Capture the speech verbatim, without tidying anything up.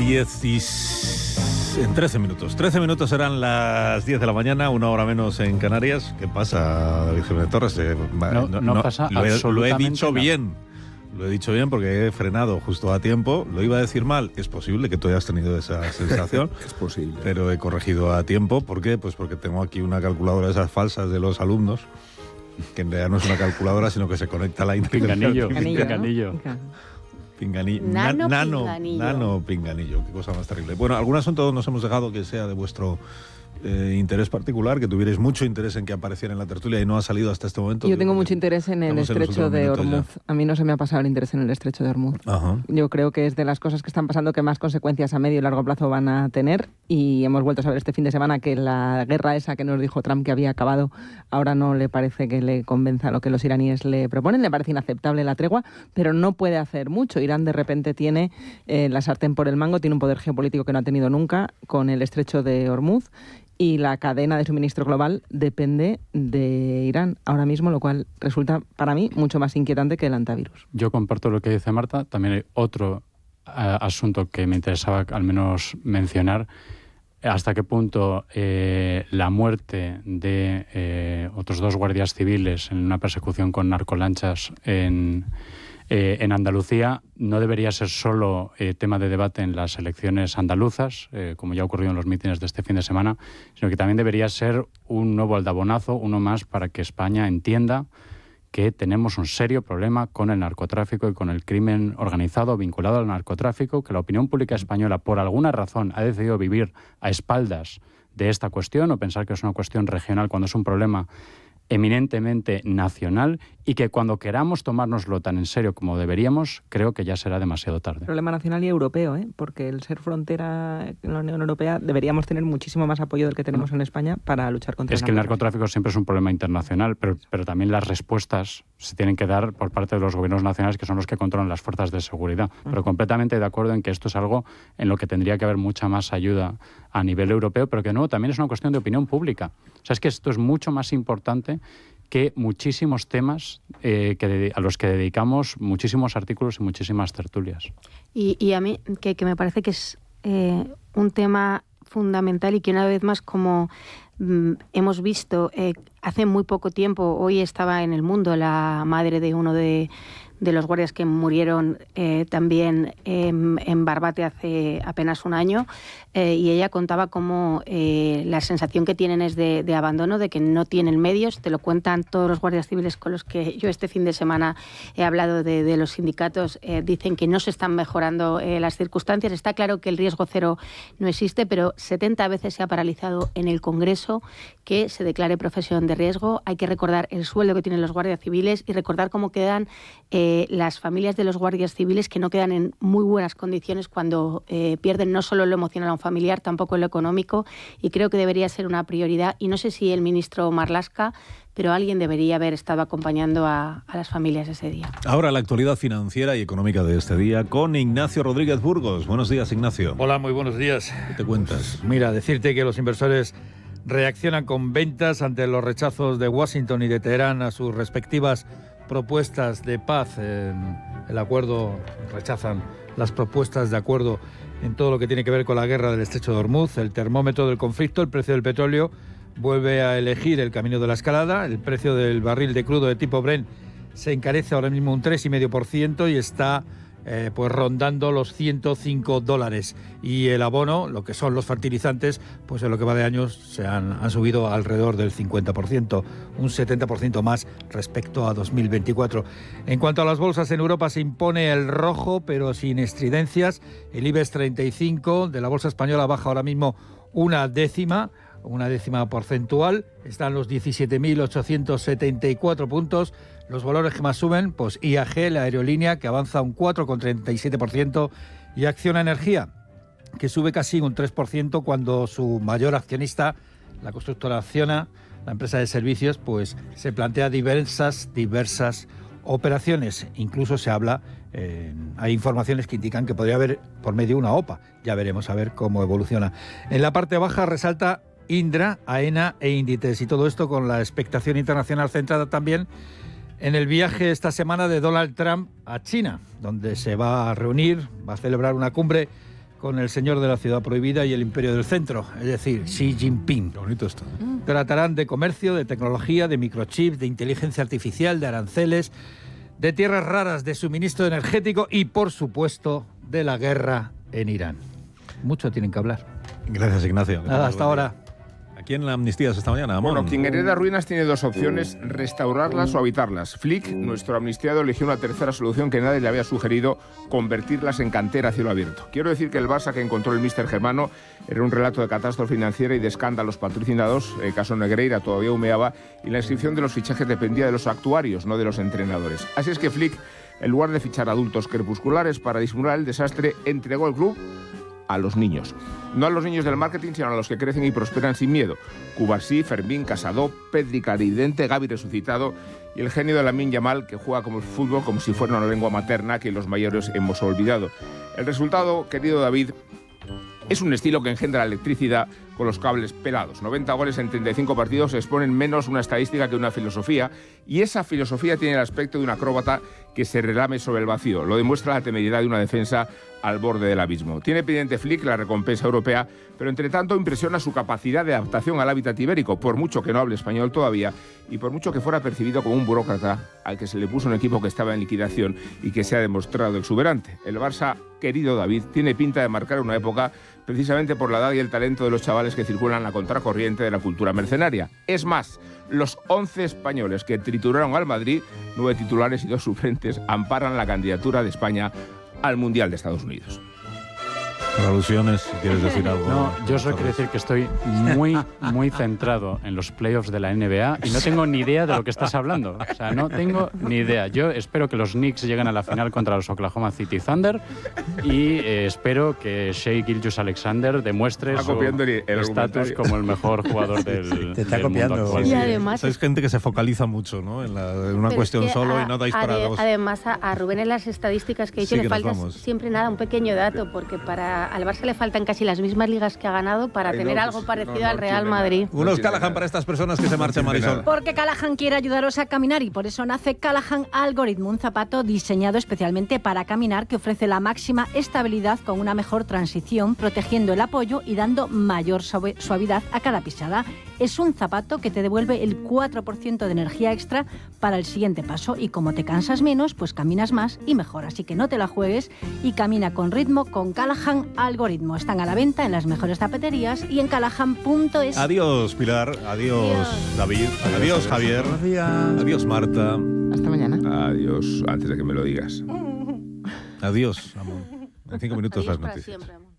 diez en trece minutos. trece minutos serán las diez de la mañana, una hora menos en Canarias. ¿Qué pasa, David Jiménez Torres? Eh, no, no, no pasa lo he, absolutamente lo he dicho nada. bien. Lo he dicho bien porque he frenado justo a tiempo. Lo iba a decir mal. Es posible que tú hayas tenido esa sensación. Es posible. Pero he corregido a tiempo. ¿Por qué? Pues porque tengo aquí una calculadora de esas falsas de los alumnos, que en realidad no es una calculadora, sino que se conecta a la internet. Pinganillo. Pinganillo, Pinganillo. ¿no? Pinganillo. Nano Na- nano, pinganillo. nano pinganillo. Qué cosa más terrible. Bueno, algún asunto nos hemos dejado que sea de vuestro eh, interés particular, que tuvierais mucho interés en que apareciera en la tertulia y no ha salido hasta este momento. Yo tengo Creo mucho que interés en el estamos en los estrecho últimos de minutos ya. Hormuz. A mí no se me ha pasado el interés en el estrecho de Hormuz. Ajá. Yo creo que es de las cosas que están pasando que más consecuencias a medio y largo plazo van a tener, y hemos vuelto a saber este fin de semana que la guerra esa que nos dijo Trump que había acabado ahora no le parece que le convenza lo que los iraníes le proponen. Le parece inaceptable la tregua, pero no puede hacer mucho. Irán de repente tiene eh, la sartén por el mango, tiene un poder geopolítico que no ha tenido nunca con el estrecho de Hormuz, y la cadena de suministro global depende de Irán ahora mismo, lo cual resulta para mí mucho más inquietante que el antivirus. Yo comparto lo que dice Marta. También hay otro uh, asunto que me interesaba al menos mencionar. Hasta qué punto eh, la muerte de eh, otros dos guardias civiles en una persecución con narcolanchas en, eh, en Andalucía no debería ser solo eh, tema de debate en las elecciones andaluzas, eh, como ya ha ocurrido en los mítines de este fin de semana, sino que también debería ser un nuevo aldabonazo, uno más para que España entienda que tenemos un serio problema con el narcotráfico y con el crimen organizado vinculado al narcotráfico, que la opinión pública española, por alguna razón, ha decidido vivir a espaldas de esta cuestión o pensar que es una cuestión regional cuando es un problema eminentemente nacional, y que cuando queramos tomárnoslo tan en serio como deberíamos, creo que ya será demasiado tarde. Problema nacional y europeo, ¿eh? Porque el ser frontera en la Unión Europea deberíamos tener muchísimo más apoyo del que tenemos en España para luchar contra Es el que el narcotráfico. narcotráfico siempre es un problema internacional, pero, pero también las respuestas se tienen que dar por parte de los gobiernos nacionales, que son los que controlan las fuerzas de seguridad. Pero completamente de acuerdo en que esto es algo en lo que tendría que haber mucha más ayuda a nivel europeo, pero que de nuevo también es una cuestión de opinión pública. O sea, es que esto es mucho más importante que muchísimos temas eh, que de, a los que dedicamos muchísimos artículos y muchísimas tertulias. Y, y a mí, que, que me parece que es eh, un tema fundamental y que una vez más, como mm, hemos visto eh, hace muy poco tiempo, hoy estaba en El Mundo la madre de uno de, de los guardias que murieron eh, también eh, en Barbate hace apenas un año, eh, y ella contaba cómo eh, la sensación que tienen es de, de abandono, de que no tienen medios. Te lo cuentan todos los guardias civiles con los que yo este fin de semana he hablado de, de los sindicatos. Eh, dicen que no se están mejorando eh, las circunstancias. Está claro que el riesgo cero no existe, pero setenta veces se ha paralizado en el Congreso que se declare profesión de riesgo. Hay que recordar el sueldo que tienen los guardias civiles y recordar cómo quedan eh, las familias de los guardias civiles, que no quedan en muy buenas condiciones cuando eh, pierden no solo lo emocional a un familiar, tampoco lo económico, y creo que debería ser una prioridad. Y no sé si el ministro Marlaska, pero alguien debería haber estado acompañando a, a las familias ese día. Ahora la actualidad financiera y económica de este día con Ignacio Rodríguez Burgos. Buenos días, Ignacio. Hola, muy buenos días. ¿Qué te cuentas? Mira, decirte que los inversores reaccionan con ventas ante los rechazos de Washington y de Teherán a sus respectivas propuestas de paz. En el acuerdo, rechazan las propuestas de acuerdo en todo lo que tiene que ver con la guerra del estrecho de Hormuz. El termómetro del conflicto, el precio del petróleo, vuelve a elegir el camino de la escalada. El precio del barril de crudo de tipo Brent se encarece ahora mismo un tres coma cinco por ciento y está eh, pues rondando los ciento cinco dólares. Y el abono, lo que son los fertilizantes, pues en lo que va de años se han, han subido alrededor del cincuenta por ciento, un setenta por ciento más respecto a dos mil veinticuatro. En cuanto a las bolsas, en Europa se impone el rojo, pero sin estridencias. El IBEX treinta y cinco de la bolsa española baja ahora mismo una décima, una décima porcentual, están los diecisiete mil ochocientos setenta y cuatro puntos. Los valores que más suben, pues I A G, la aerolínea, que avanza un cuatro coma treinta y siete por ciento, y Acciona Energía, que sube casi un tres por ciento cuando su mayor accionista, la constructora Acciona, la empresa de servicios, pues se plantea diversas, diversas operaciones. Incluso se habla, eh, hay informaciones que indican que podría haber por medio una O P A. Ya veremos a ver cómo evoluciona. En la parte baja resalta Indra, AENA e Inditex, y todo esto con la expectación internacional centrada también en el viaje esta semana de Donald Trump a China, donde se va a reunir, va a celebrar una cumbre con el señor de la ciudad prohibida y el imperio del centro, es decir, Xi Jinping. Qué bonito esto. Tratarán de comercio, de tecnología, de microchips, de inteligencia artificial, de aranceles, de tierras raras, de suministro energético y, por supuesto, de la guerra en Irán. Mucho tienen que hablar. Gracias, Ignacio. Nada, hasta ahora. Aquí en la Amnistías esta mañana, Amón. Bueno, quien hereda ruinas tiene dos opciones, restaurarlas o habitarlas. Flick, nuestro amnistiado, eligió una tercera solución que nadie le había sugerido, convertirlas en cantera a cielo abierto. Quiero decir que el Barça que encontró el míster germano era un relato de catástrofe financiera y de escándalos patrocinados. El caso Negreira todavía humeaba y la inscripción de los fichajes dependía de los actuarios, no de los entrenadores. Así es que Flick, en lugar de fichar adultos crepusculares para disimular el desastre, entregó el club a los niños. No a los niños del marketing, sino a los que crecen y prosperan sin miedo. Cubarsí, Fermín, Casado, Pedri clarividente, Gavi resucitado y el genio de Lamine Yamal, que juega como el fútbol como si fuera una lengua materna que los mayores hemos olvidado. El resultado, querido David, es un estilo que engendra electricidad con los cables pelados. noventa goles en treinta y cinco partidos exponen menos una estadística que una filosofía, y esa filosofía tiene el aspecto de un acróbata que se relame sobre el vacío. Lo demuestra la temeridad de una defensa al borde del abismo. Tiene pendiente Flick la recompensa europea, pero entre tanto impresiona su capacidad de adaptación al hábitat ibérico, por mucho que no hable español todavía y por mucho que fuera percibido como un burócrata al que se le puso un equipo que estaba en liquidación y que se ha demostrado exuberante. El Barça, querido David, tiene pinta de marcar una época precisamente por la edad y el talento de los chavales que circulan a contracorriente de la cultura mercenaria. Es más, los once españoles que trituraron al Madrid, nueve titulares y dos suplentes, amparan la candidatura de España al Mundial de Estados Unidos. Por alusiones, si quieres decir algo. No, yo solo quiero decir que estoy muy, muy centrado en los playoffs de la N B A y no tengo ni idea de lo que estás hablando. O sea, no tengo ni idea. Yo espero que los Knicks lleguen a la final contra los Oklahoma City Thunder y eh, espero que Shai Gilgeous-Alexander demuestre Está su copiando el- el estatus argumentario. como el mejor jugador del, Te está del copiando. mundo actual. Y además Sois gente que se focaliza mucho, ¿no? En, la- en una Pero cuestión es que solo a- y no dais ade- para dos. Además, a, a Rubén en las estadísticas que he Sí, hecho que le nos falta vamos. siempre nada, un pequeño dato, porque para al Barça le faltan casi las mismas ligas que ha ganado para Ay, tener no, algo pues, parecido no, no al Real tiene Madrid. nada. Unos tiene Callahan nada. para estas personas que se marchan, tiene Marisol. nada. Porque Callahan quiere ayudaros a caminar y por eso nace Callahan Algorithm, un zapato diseñado especialmente para caminar que ofrece la máxima estabilidad con una mejor transición, protegiendo el apoyo y dando mayor suave- suavidad a cada pisada. Es un zapato que te devuelve el cuatro por ciento de energía extra para el siguiente paso y como te cansas menos, pues caminas más y mejor. Así que no te la juegues y camina con ritmo con Callahan Algorithm. Están a la venta en las mejores zapaterías y en callahan punto es. Adiós, Pilar. Adiós, Adiós. David. Adiós, Javier. Buenos días. Adiós, Marta. Hasta mañana. Adiós, antes de que me lo digas. Adiós, amor. En cinco minutos Adiós las para noticias. siempre, amor.